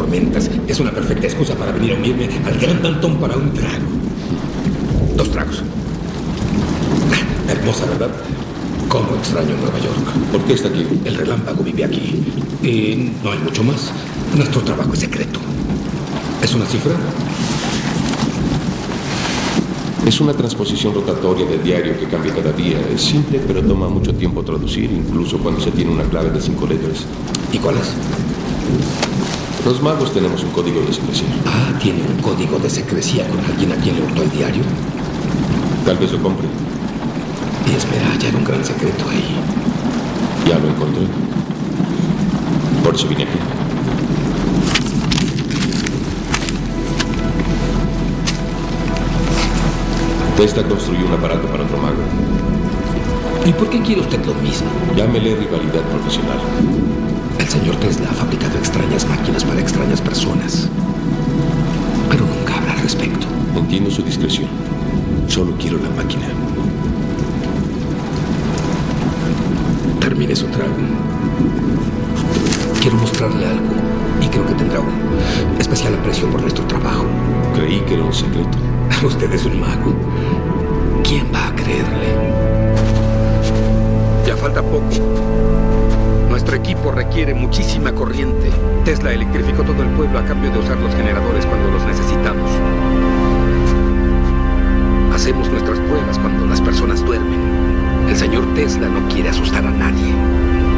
tormentas. Es una perfecta excusa para venir a unirme al Gran Danton para un trago. 2 tragos. Hermosa, ¿verdad? Cómo extraño Nueva York. ¿Por qué está aquí? El relámpago vive aquí. Y no hay mucho más. Nuestro trabajo es secreto. ¿Es una cifra? Es una transposición rotatoria del diario que cambia cada día. Es simple, pero toma mucho tiempo traducir, incluso cuando se tiene una clave de 5 letras. ¿Y cuál es? Los magos tenemos un código de secrecía. Ah, ¿tiene un código de secrecía con alguien a quien le hurtó el diario? Tal vez lo compre. Y espera, hay un gran secreto ahí. Ya lo encontré. Por eso vine aquí. Tesla construyó un aparato para otro mago. ¿Y por qué quiere usted lo mismo? Llámele rivalidad profesional. El señor Tesla ha fabricado extrañas máquinas para extrañas personas, pero nunca habla al respecto. Entiendo su discreción. Solo quiero la máquina. Termine su trago. Quiero mostrarle algo y creo que tendrá un especial aprecio por nuestro trabajo. Creí que era un secreto. Usted es un mago. ¿Quién va a creerle? Ya falta poco. Nuestro equipo requiere muchísima corriente. Tesla electrificó todo el pueblo a cambio de usar los generadores